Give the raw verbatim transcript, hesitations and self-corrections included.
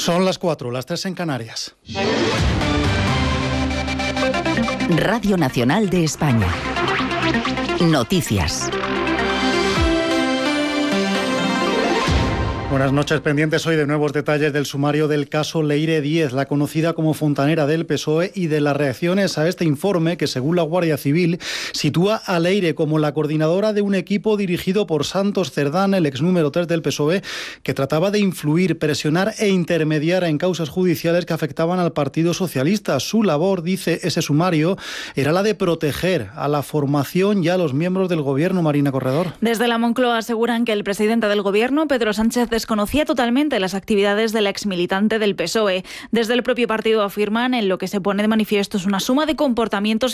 Son las cuatro, las tres en Canarias. Radio Nacional de España. Noticias. Buenas noches, pendientes hoy de nuevos detalles del sumario del caso Leire Díez, la conocida como Fontanera del P S O E, y de las reacciones a este informe que, según la Guardia Civil, sitúa a Leire como la coordinadora de un equipo dirigido por Santos Cerdán, el ex número tres del P S O E, que trataba de influir, presionar e intermediar en causas judiciales que afectaban al Partido Socialista. Su labor, dice ese sumario, era la de proteger a la formación y a los miembros del gobierno. Marina Corredor. Desde la Moncloa aseguran que el presidente del gobierno, Pedro Sánchez, desconocía totalmente las actividades del exmilitante del P S O E. Desde el propio partido afirman en lo que se pone de manifiesto es una suma de comportamientos